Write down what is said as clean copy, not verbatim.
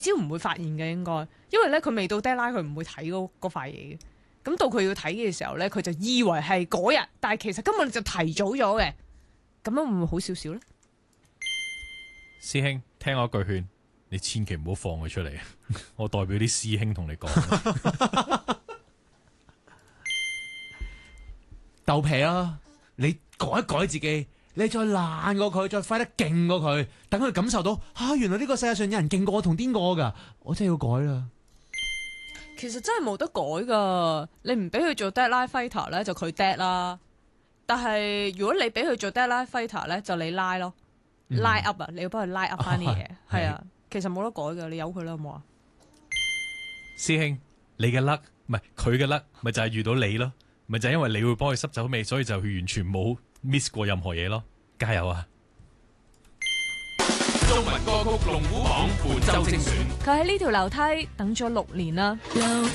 朝唔會發現嘅應該，因為咧佢未到 deadline 佢唔會睇嗰塊嘢嘅。咁到佢要睇嘅時候咧，佢就以為係嗰日，但係其實根本就提早咗嘅。咁樣會唔會好少少咧？ 師兄，聽我一句勸，你千祈唔好放佢出嚟。我代表啲師兄同你講， 豆皮啊！你改一改自己，你再爛過佢，再快得勁過佢，等佢感受到原來呢個世界上有人勁過我同癲過噶，我真係要改啦。 其實真係冇得改噶，你唔俾佢做 deadline fighter 咧，就佢 dead 啦。但係如果你俾佢做 deadline fighter 咧，就你拉咯，拉 up 啊，你要幫佢拉 up 翻啲嘢，係啊，其實冇得改噶，你由佢啦，好冇啊？ 師兄，你嘅甩唔係佢嘅甩，咪就係遇到你咯，咪就係因為你會幫佢濕走尾，所以就完全冇 miss 過任何嘢咯，加油啊！ 中文歌曲龍虎榜本周精選， 佢喺呢條樓梯等咗6年啦。